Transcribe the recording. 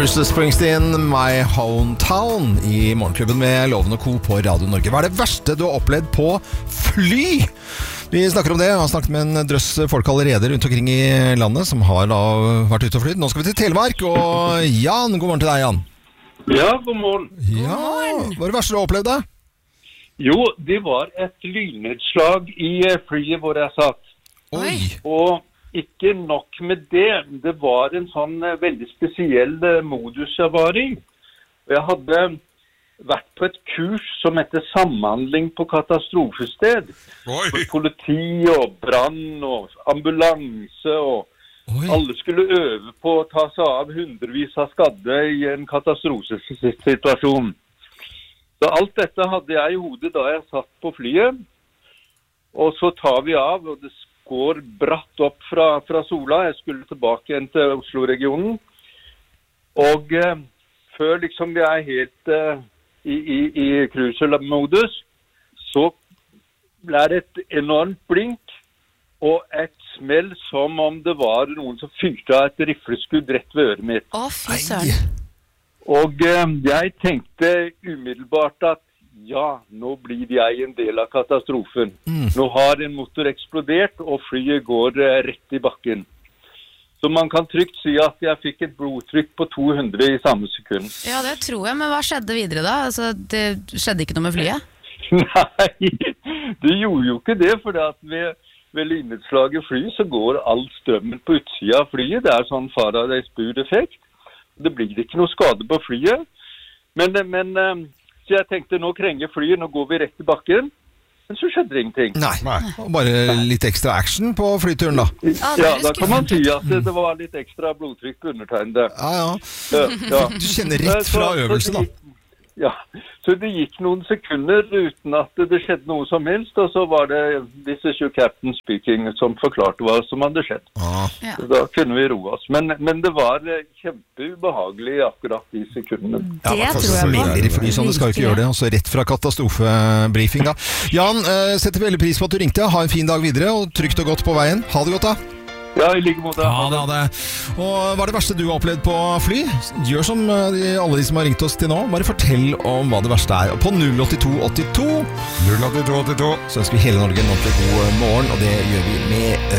Bruce Springsteen, My Hometown I Morgenklubben med Loven og Co på Radio Norge. Hva det verste du har opplevd på fly? Vi snakker om det. Jeg har snakket med en drøss folk allerede rundt omkring I landet som har da vært ute og flydd. Nå skal vi til Telemark, og Jan, god morgen til deg, Jan. Ja, god morgen. Ja, hva det verste du har opplevd da? Jo, det var et lynnedslag I flyet hvor jeg satt. Oi. Og ikke nok med det, det var en sånn veldig spesiell modus jeg var I. Jeg hadde vært på et kurs som heter Samhandling på katastrofested. For politi og brann og ambulanse og alle skulle øve på å ta seg av hundrevis av skadde I en katastrofesituasjon. Så alt dette hadde jeg I hodet da jeg satt på flyet. Og så tar vi av, og det går bratt opp fra Sola. Jeg skulle tilbake igjen til Oslo-regionen. Og før liksom vi helt I cruiser-modus, så ble det et enormt blink og et smell som om det var noen som fyrte av et rifleskudd rett ved øret mitt. Fy søren. Og jeg tenkte umiddelbart at ja, nå blir jeg en del av katastrofen. Nå har en motor eksplodert, og flyet går rett I bakken. Så man kan trygt si at jeg fikk et blodtrykk på 200 I samme sekund. Ja, det tror jeg, men hva skjedde videre da? Altså, det skjedde ikke noe med flyet? Nei, det gjorde jo ikke det, for at ved lynnedslaget fly så går all strømmen på utsida av flyet. Det sånn Faraday-spur-effekt. Det blir ikke noe skade på flyet. Men så jeg tenkte, nå krenger flyet, nå går vi rett I bakken. Men så skjedde det ingenting. Nei, bare litt ekstra action på flyturen da. Ja, da kan man si at det var litt ekstra blodtrykk på undertegnede. Ja. Du kjenner rett fra øvelse da. Ja, så det gikk noen sekunder uten at det skjedde noe som helst, og så var det This is your captain speaking som forklarte hva som hadde skjedd. Så da kunne vi roe oss. Men det var kjempeubehagelig akkurat de sekundene. Det tror jeg smeller I fly, sånn det skal jo ikke gjøre det. Og så rett fra katastrofebriefing da. Jan, setter veldig pris på at du ringte. Ha en fin dag videre, og trygt og godt på veien. Ha det godt da. Ja, I like måte. Ha det. Og hva det verste du har opplevd på fly? Gjør som alle de som har ringt oss til nå. Bare fortell om hva det verste Og på 08282 så ønsker vi hele Norge en ordentlig god morgen, og det gjør vi med